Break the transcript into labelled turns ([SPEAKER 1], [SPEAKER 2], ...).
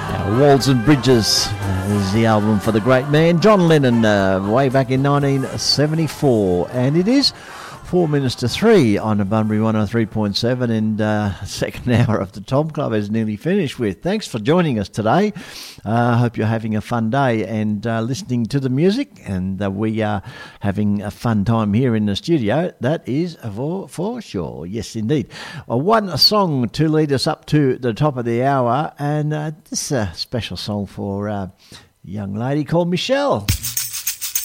[SPEAKER 1] Walls and Bridges is the album for the great man John Lennon, way back in 1974, and it is 4 minutes to 3 on a Bunbury 103.7, and second hour of the Tom Club is nearly finished with. Thanks for joining us today. I hope you're having a fun day and listening to the music, and we are having a fun time here in the studio. That is for sure. Yes, indeed. One song to lead us up to the top of the hour, and this is a special song for a young lady called Michelle.